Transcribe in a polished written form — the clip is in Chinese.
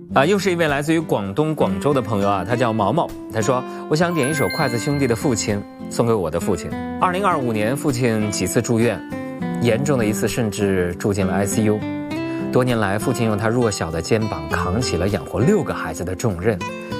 又是一位来自于广东广州的朋友啊，他叫毛毛。他说：“我想点一首筷子兄弟的《父亲》，送给我的父亲。2025年，父亲几次住院，严重的一次甚至住进了 ICU。多年来，父亲用他弱小的肩膀扛起了养活6个孩子的重任，